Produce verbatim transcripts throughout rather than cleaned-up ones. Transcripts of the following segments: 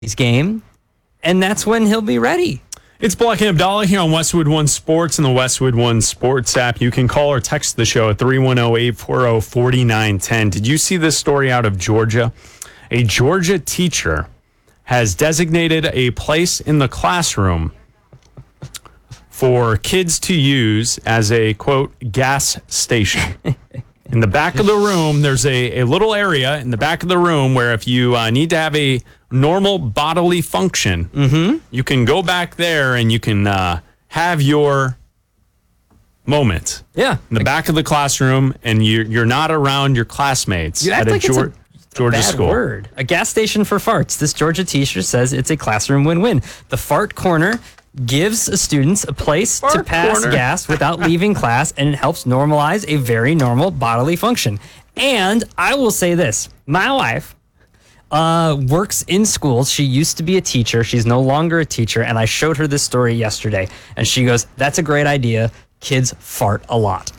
game, and that's when he'll be ready. It's Black and Abdallah here on Westwood One Sports and the Westwood One Sports app. You can call or text the show at three one zero, eight four zero, four nine one zero. Did you see this story out of Georgia? A Georgia teacher has designated a place in the classroom for kids to use as a, quote, gas station. In the back of the room, there's a, a little area in the back of the room where if you uh, need to have a normal bodily function, mm-hmm. you can go back there and you can uh, have your moment. Yeah. In the back of the classroom, and you're, you're not around your classmates you at a, like Geor- a Georgia bad school. Word. A gas station for farts. This Georgia teacher says it's a classroom win-win. The fart corner gives students a place fart to pass corner. gas without leaving class, and it helps normalize a very normal bodily function. And I will say this. My wife uh, works in schools. She used to be a teacher. She's no longer a teacher. And I showed her this story yesterday. And she goes, that's a great idea. Kids fart a lot.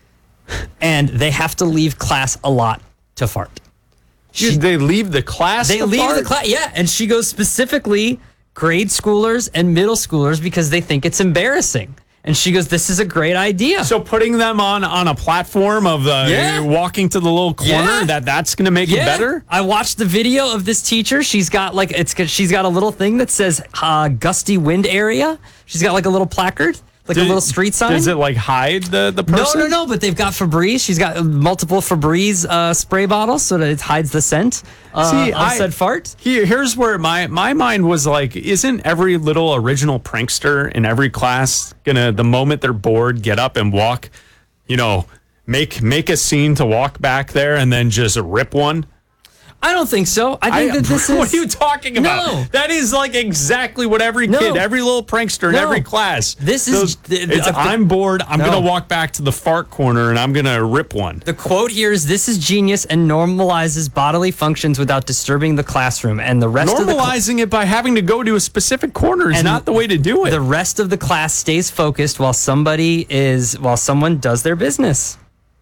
And they have to leave class a lot to fart. She, they leave the class They to leave fart? the class. Yeah. And she goes specifically grade schoolers and middle schoolers because they think it's embarrassing. And she goes, this is a great idea. So putting them on, on a platform of uh, Yeah. walking to the little corner, Yeah. that that's going to make it better? I watched the video of this teacher. She's got like it's she's got a little thing that says uh, gusty wind area. She's got like a little placard, like Did- a little street sign. Does it like hide the, the no, person? no, no. But they've got Febreze. She's got multiple Febreze uh, spray bottles so that it hides the scent. Uh, See, of I- said fart. Here, here's where my, my mind was like, isn't every little original prankster in every class gonna, the moment they're bored, get up and walk, you know, make make a scene to walk back there and then just rip one? I don't think so. I think I- that this what is. are you talking about? No. That is like exactly what every No. kid, every little prankster in No. every class. This is- th- it's, th- I'm bored. I'm No. gonna walk back to the fart corner and I'm gonna rip one. The quote here is, this is genius and normalizes bodily functions without disturbing the classroom. And the rest of the cl- Normalizing it by having to go to a specific corner is And not the way to do it. the rest of the class stays focused while somebody is while someone does their business.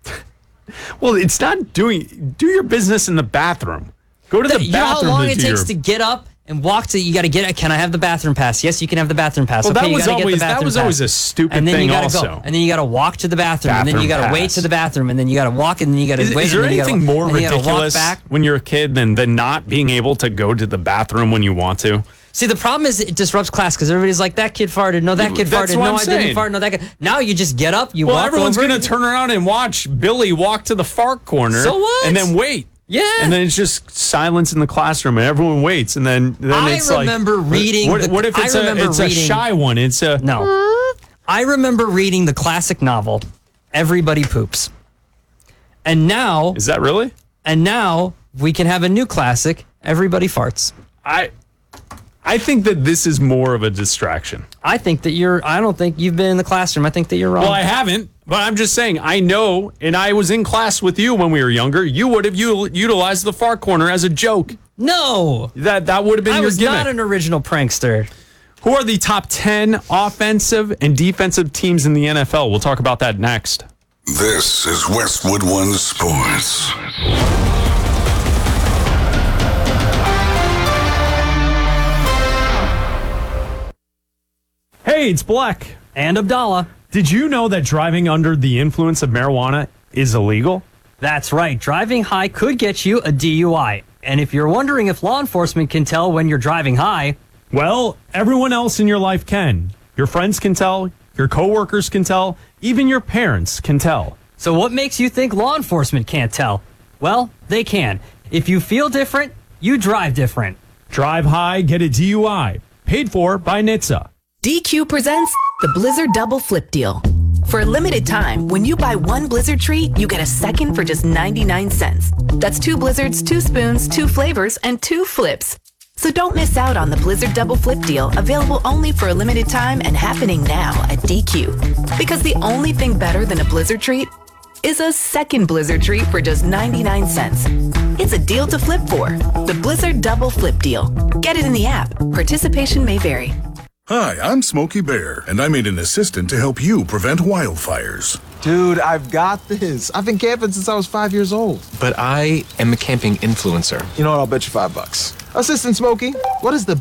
Well, it's not doing. Do your business in the bathroom. Go to the, You know how bathroom. long to it do takes your, to get up and walk to? You got to get. Can I have the bathroom pass? Yes, you can have the bathroom pass. Well, okay, that you was gotta get the always- that bathroom was pass. always a stupid and then thing you gotta also. Go, and then you got to walk to the bathroom, and then you Bathroom got to wait pass. to the bathroom, and then you got to walk, and then you got to Is, wait. is there and then you gotta- anything more and then you gotta walk ridiculous back. when you're a kid than than not being able to go to the bathroom when you want to? See, the problem is it disrupts class because everybody's like, that kid farted. No, that kid That's farted. what No, I'm I saying. didn't fart. No, that kid. Now you just get up, you Well, walk everyone's over. going to turn around and watch Billy walk to the fart corner. So what? And then wait. Yeah. And then it's just silence in the classroom, and everyone waits. And then, then I it's like, remember reading What, the- what if I it's, a, remember it's a reading- shy one? It's a No. I remember reading the classic novel, Everybody Poops. And now, Is that really? and now we can have a new classic, Everybody Farts. I I think that this is more of a distraction. I think that you're, I don't think you've been in the classroom. I think that you're wrong. Well, I haven't, but I'm just saying, I know, and I was in class with you when we were younger. You would have u- utilized the far corner as a joke. no. That that would have been I your was gimmick. not an original prankster. Who are the top ten offensive and defensive teams in the N F L? We'll talk about that next. This is Westwood One Sports. Hey, it's Black. And Abdallah. Did you know that driving under the influence of marijuana is illegal? That's right. Driving high could get you a D U I. And if you're wondering if law enforcement can tell when you're driving high, Well, everyone else in your life can. Your friends can tell, your coworkers can tell, even your parents can tell. so what makes you think law enforcement can't tell? Well, they can. If you feel different, you drive different. Drive high, get a D U I. Paid for by N H T S A. D Q presents the Blizzard Double Flip Deal. For a limited time, when you buy one Blizzard treat, you get a second for just ninety-nine cents. That's two Blizzards, two spoons, two flavors, and two flips. So don't miss out on the Blizzard Double Flip Deal, available only for a limited time and happening now at D Q. Because the only thing better than a Blizzard treat is a second Blizzard treat for just ninety-nine cents. It's a deal to flip for. The Blizzard Double Flip Deal. Get it in the app. Participation may vary. Hi, I'm Smokey Bear, and I made an assistant to help you prevent wildfires. Dude, I've got this. I've been camping since I was five years old. But I am a camping influencer. You know what? I'll bet you five bucks. Assistant Smokey, what is the